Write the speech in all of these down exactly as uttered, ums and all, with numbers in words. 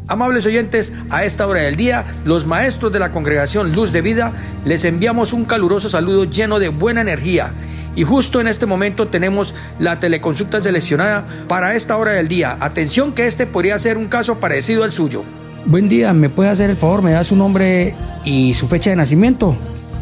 Amables oyentes, a esta hora del día, los maestros de la Congregación Luz de Vida les enviamos un caluroso saludo lleno de buena energía. Y justo en este momento tenemos la teleconsulta seleccionada para esta hora del día. Atención que este podría ser un caso parecido al suyo. Buen día, ¿me puede hacer el favor? ¿Me da su nombre y su fecha de nacimiento?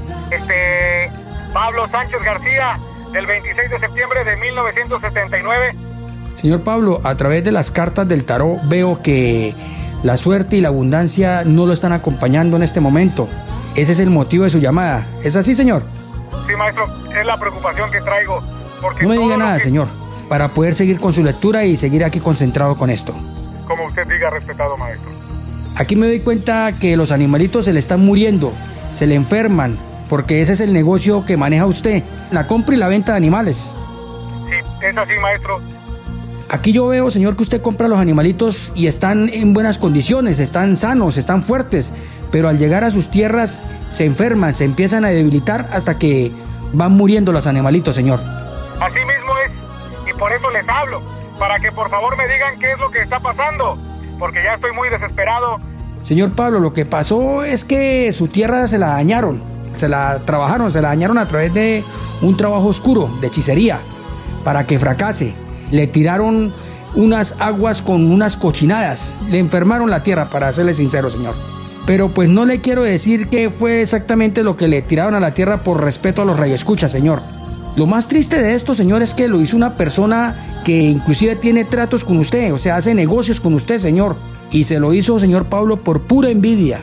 Este, Pablo Sánchez García, del veintiséis de septiembre de mil novecientos setenta y nueve. Señor Pablo, a través de las cartas del tarot veo que la suerte y la abundancia no lo están acompañando en este momento. Ese es el motivo de su llamada. ¿Es así, señor? Sí, maestro, es la preocupación que traigo. Porque no me diga nada, que... señor, para poder seguir con su lectura y seguir aquí concentrado con esto. Como usted diga, respetado maestro. Aquí me doy cuenta que los animalitos se le están muriendo, se le enferman, porque ese es el negocio que maneja usted, la compra y la venta de animales. Sí, es así, maestro. Aquí yo veo, señor, que usted compra los animalitos y están en buenas condiciones, están sanos, están fuertes, pero al llegar a sus tierras se enferman, se empiezan a debilitar hasta que van muriendo los animalitos, señor. Así mismo es, y por eso les hablo, para que por favor me digan qué es lo que está pasando, porque ya estoy muy desesperado. Señor Pablo, lo que pasó es que su tierra se la dañaron, se la trabajaron, se la dañaron a través de un trabajo oscuro, de hechicería, para que fracase. Le tiraron unas aguas con unas cochinadas, le enfermaron la tierra, para serle sincero, señor. Pero pues no le quiero decir que fue exactamente lo que le tiraron a la tierra por respeto a los radioescuchas, señor. Lo más triste de esto, señor, es que lo hizo una persona que inclusive tiene tratos con usted, o sea, hace negocios con usted, señor. Y se lo hizo, señor Pablo, por pura envidia.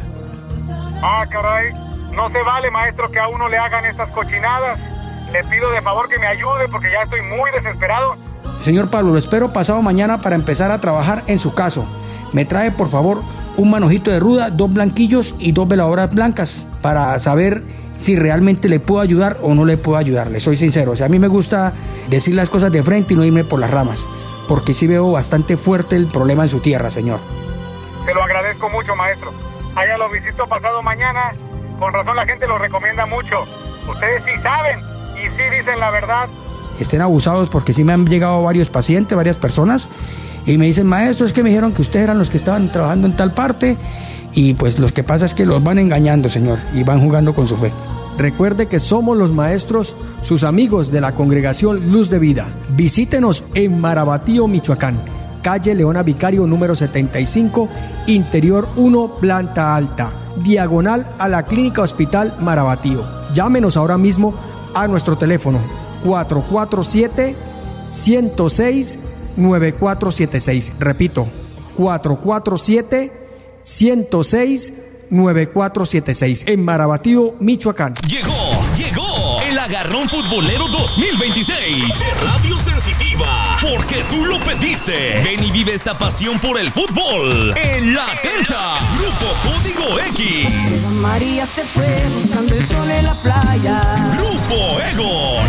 Ah, caray, no se vale, maestro, que a uno le hagan estas cochinadas. Le pido de favor que me ayude porque ya estoy muy desesperado. Señor Pablo, lo espero pasado mañana para empezar a trabajar en su caso. Me trae, por favor, un manojito de ruda, dos blanquillos y dos veladoras blancas para saber si realmente le puedo ayudar o no le puedo ayudar. Le soy sincero, o sea, a mí me gusta decir las cosas de frente y no irme por las ramas, porque sí veo bastante fuerte el problema en su tierra, señor. Se lo agradezco mucho, maestro. Allá lo visito pasado mañana. Con razón la gente lo recomienda mucho. Ustedes sí saben y sí dicen la verdad. Estén abusados, porque sí me han llegado varios pacientes, varias personas, y me dicen, maestro, es que me dijeron que ustedes eran los que estaban trabajando en tal parte, y pues lo que pasa es que los van engañando, señor, y van jugando con su fe. Recuerde que somos los maestros, sus amigos de la Congregación Luz de Vida. Visítenos en Marabatío, Michoacán, calle Leona Vicario número setenta y cinco, interior uno, planta alta, diagonal a la Clínica Hospital Marabatío. Llámenos ahora mismo a nuestro teléfono cuatro cuatro siete, uno cero seis, nueve cuatro siete seis. Repito, cuatro cuatro siete, uno cero seis, nueve cuatro siete seis. En Marabatío, Michoacán. Llegó, llegó el Agarrón Futbolero dos mil veintiséis de Radio Sensitiva, porque tú lo pediste. Ven y vive esta pasión por el fútbol en la cancha. Grupo Código X. María se fue buscando el sol en la playa. Grupo Ego,